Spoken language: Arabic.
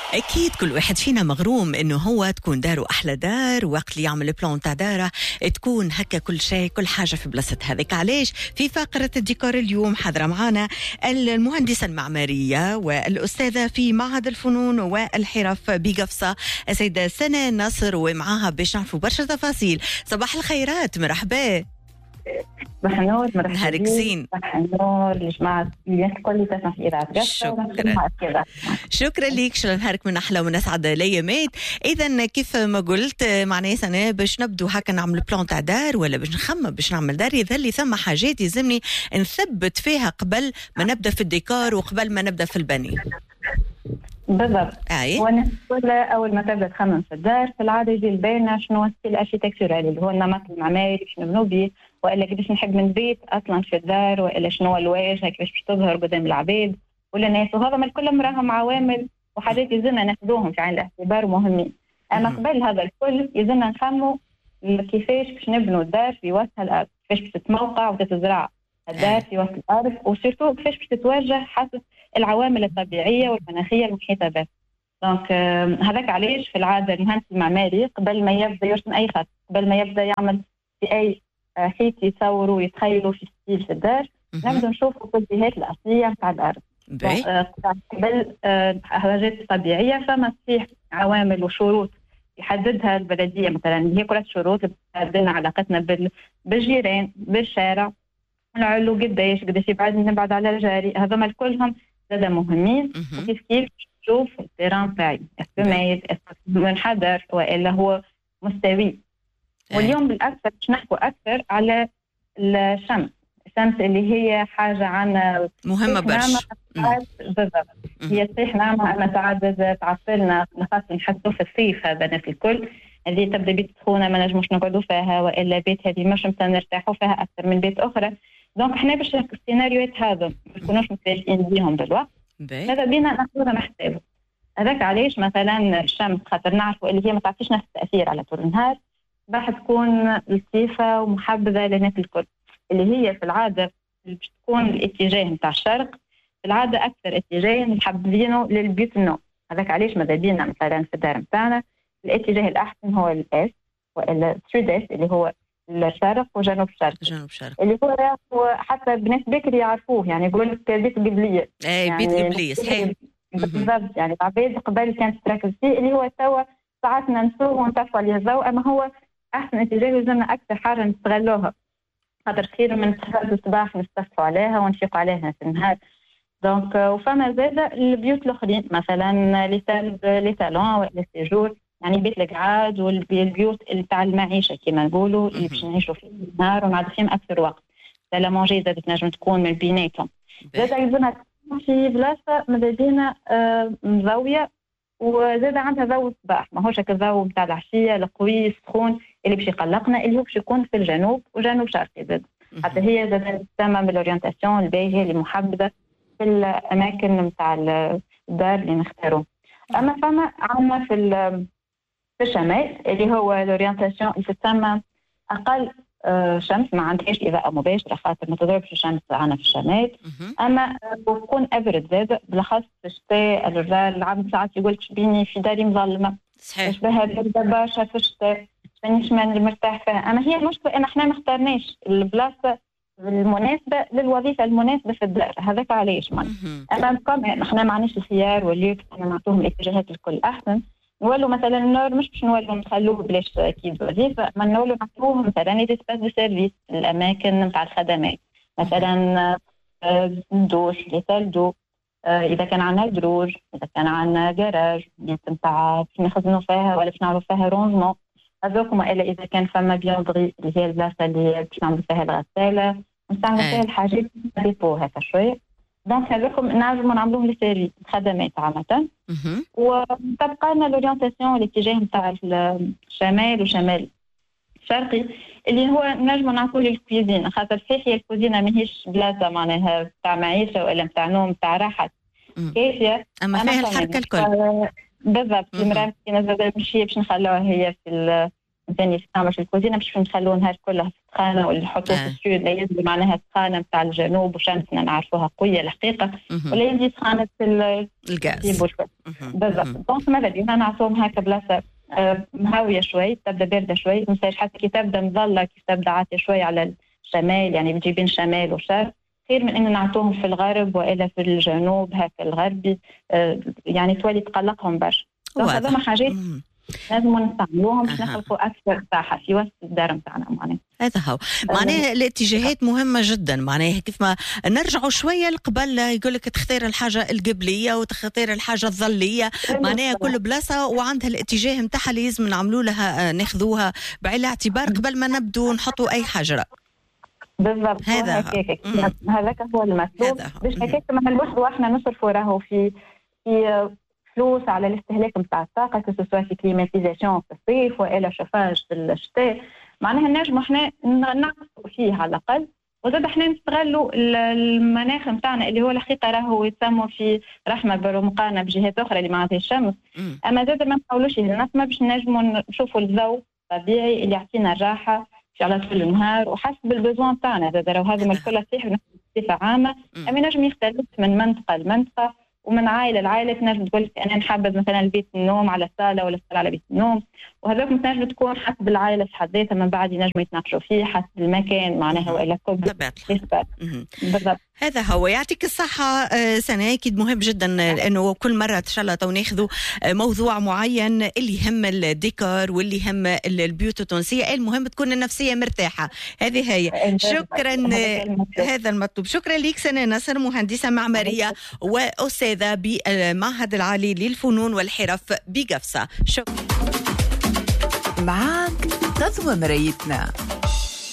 أكيد كل واحد فينا مغروم إنه هو تكون داره أحلى دار، وقت اللي يعمل بلان تاع داره تكون هكا كل شيء كل حاجة في بلاصتها. هذيك علاش في فقرة الديكور اليوم حاضرة معنا المهندسة المعمارية والأستاذة في معهد الفنون والحرف بقفصة السيدة سناء نصر، ومعاها باش نعرفوا برشا تفاصيل. صباح الخيرات، مرحبا. صباح النور، مرحبا. نهارك زين. صباح النور لجماعة الناس الكل تسمع في إذاعة. شكرا ليك، شكرا نهارك من أحلى ومن أسعد الأيامات. إذا كيف ما قلت معناها سنة باش نبدو هكا نعمل بلان تاع دار ولا باش نخمم باش نعمل دار، يظهر لي ثم حاجات يلزمني نثبت فيها قبل ما نبدأ في الديكور وقبل ما نبدأ في البني. بالضبط. أول ما تبدأ تخمم في الدار في العادة يجي البانا شنو ستيل أركيتكتورال اللي هو النمط المعماري باش نبنوا به، وإلا كيفاش نحب من بيت أصلا في الدار، وإلا شنو الواجهة كيفاش باش تظهر قدام العباد ولا الناس، وهذا من كلهم راهم عوامل وحاجات يلزمنا ناخذوهم في عين الاعتبار مهمين. أما قبل هذا الكل يلزمنا نخموا كيفاش باش نبنوا الدار في وسط الأرض، كيفاش باش تتموقع وتتزرع الدار في وسط الأرض، وسيرتو كيفاش باش تتوجه حسب العوامل الطبيعية والمناخية المحيطة به. دونك هذاك علاش في العادة المهندس المعماري قبل ما يبدأ يرسم أي خط، قبل ما يبدأ يعمل في أي حيث يتصوروا ويتخيلوا في ستيل في الدار، نبدأ نشوفوا كل الجهات الأصلية متاع الأرض. قبل حاجات طبيعية فما تصيح عوامل وشروط يحددها البلدية، مثلا هي كلها شروط تحددنا علاقتنا بالجيران، بالشارع، العلو قديش نبعد على الجاري، هذوما الكلهم زادا مهمين. وكيف تشوف التيران تاعي مميز منحدر والا هو مستوي. واليوم بالاكثر باش نحكوا اكثر على الشمس اللي هي حاجه عنا مهمه برشا. بالضبط، هي صحيح نعمه اما ساعات تعطلنا، خاصه نحسوا في الصيف هذا ناس الكل اللي تبدا بيت سخونه ما نجموش نقعدوا فيها، والا بيت هذه مش نرتاحوا فيها اكثر من بيت اخرى. دونك احنا باش السيناريوهات هذا ما نكونوش متفاجئين بيهم بالوقت، هذا بينا ناخذها محسابه. هذاك علاش مثلا الشمس خاطر نعرفوا اللي هي ما تعطيش نفس التاثير على طول النهار، راح تكون لطيفه ومحبذه للناس الكل، اللي هي في العاده باش تكون الاتجاه نتاع الشرق، في العاده اكثر اتجاه محبذينه للبيوت النوم. هذاك علاش ماذا بينا مثلا في الدار نتاعنا الاتجاه الاحسن هو الاس والا السود اس اللي هو الشرق وجنوب الشرق. اللي هو حتى بناس بكري يعرفوه، يعني يقول لك بيت قبلية. يعني بيت قبلية صحيح. بالضبط، يعني العباد قبل كانت تركز فيه اللي هو توا ساعات ننسوه ونطفوا عليه الضوء، اما هو احسن اتجاه لازمنا اكثر حاجه نستغلوها، خاطر خير من تخرج الصباح نستفوا عليها ونفيقوا عليها في النهار. دونك وفما زاد البيوت الاخرين مثلا لي سالون ولا سيجور، يعني بيت القعاد والبيوت تاع المعيشه كما نقولوا اللي باش نعيشوا فيه النهار ونقعدوا فيهم اكثر وقت. لا مونجي زاد تنجم تكون من بيناتهم. زاد يلزمها في بلاصه ماذا بينا مضويه وزاد عندها ضوء الصباح، ماهوش هكا الضوء نتاع العشيه القوي السخون اللي باش يقلقنا، اللي هو باش يكون في الجنوب وجنوب شرقي زاد. حتى هي زاد تسمى بالاورينتاسيون الباهيه اللي محبذه في الاماكن نتاع الدار اللي نختاروا. اما فما عندنا في الشمال اللي هو الاورينتاسيون اللي تسمى اقل شمس، ما عندهاش اضاءه مباشره خاطر ما تضربش الشمس عنا في الشمال، اما تكون ابرد زاد بالاخص في الشتاء. الرجال العبد ساعات يقول لك شبيني في داري مظلمه، صحيح شبهها بارده برشا في الشتاء، مانيش مرتاح فيها. اما هي المشكله ان احنا ما اخترناش البلاصه المناسبه للوظيفه المناسبه في الدار، هذاك علاش اما كمان احنا ما عندناش الخيار واللي احنا نعطوهم الاتجاهات الكل احسن. نولوا مثلا النور مش باش نولوا نخلوه بلاش اكيد وظيفه، ما نولوا نعطوهم مثلا دي سباس دو سيرفيس، الاماكن نتاع الخدمات مثلا دوش لتلدو، اذا كان عندنا دروج، اذا كان عندنا جراج نتاع باش نخزنوا فيها ولا باش نعملوا فيها رونجمون هذوكم، الا اذا كان فما بيوضغي اللي هي البلاصه اللي باش نعملوا فيها الغساله ونستعملوا فيها الحاجات ديبو هكا شويه. دونك هذوكم نجموا نعملوهم لسيرفيس خدمات عامه. وتبقى لنا الاورينتاسيون الاتجاه نتاع الشمال وشمال شرقي اللي هو نجموا نعطوه للكوزينه، خاطر صحيح هي الكوزينه ماهيش بلاصه معناها تاع معيشه ولا تاع نوم تاع راحه كافيه، اما فيها الحركه الكل. بالضبط. المراه كي نزيد مشي باش نخلوها هي في ثاني يستعمل في الكوزينة مش نخلوه نهار كلها سخانة ولا نحطوه في السود، لا يلزم معناها سخانة متاع الجنوب وشمسنا نعرفوها قوية الحقيقة، ولا يلزم سخانة الغاز بالضبط. دونك ماذا بينا نعطوهم هكا بلاصة مهاوية شوي، تبدأ باردة شوي، مش حتى كي تبدأ مظلة كي تبدأ عاتية شوي على الشمال، يعني بتجيبين شمال وشرق، خير من إن نعطوهم في الغرب وإلا في الجنوب هكا الغربي، يعني تولي تقلقهم برشا. هذا ما حاجات لازم نستعملوهم باش نخلقوا أكثر راحة في وسط الدار متاعنا. معناه هذا هو معناه الاتجاهات مهمة جدا، معناه كيف ما نرجعوا شوية قبل يقول لك تختار الحاجة القبلية وتختار الحاجة الظلية، معناه كل بلاصة وعندها الاتجاه متاعها اللي لازم نعملوا لها ناخذوها بعين الاعتبار قبل ما نبدو نحطوا أي حجرة. بالضبط هذاك هو المطلوب باش هكاك ما نلوحوا واحنا نصرفوا راهو في فلوس على الاستهلاك نتاع الطاقه كسوا في كليماتيزاسيون في الصيف والا شفاج في الشتاء، معناها نجموا احنا نقصوا فيه على الاقل، وزاد احنا نستغلوا المناخ نتاعنا اللي هو الحقيقه راهو يسموا في رحمه بالمقارنه بجهات اخرى اللي ما عندهاش الشمس، اما زاد ما نحاولوش النسمه باش نجموا نشوفوا الضوء الطبيعي اللي يعطينا الراحه على طول النهار وحسب البزوان تاعنا. زاد راهو هذا الكل صحيح بصفه عامه، اما نجم يختلف من منطقه لمنطقه ومن عائله لعائله. تنجم تقول لك انا نحبذ مثلا البيت النوم على الصاله ولا الصاله على بيت النوم، وهذاك تنجم تكون حسب العائله في حد ذاتها، من بعد ينجموا يتناقشوا فيه حسب المكان معناها والا كل بالضبط. هذا هو. يعطيك الصحة سنة، أكيد مهم جدا لأنه كل مرة إن شاء الله ناخذوا موضوع معين اللي يهم الديكور واللي يهم البيوت التونسية، المهم تكون النفسية مرتاحة. هذه هي. شكرا هذا المطلوب. شكرا لك سنة نصر، مهندسة معمارية وأستاذة بالمعهد العالي للفنون والحرف بقفصة. شكرا. معاك غزوة مرايتنا.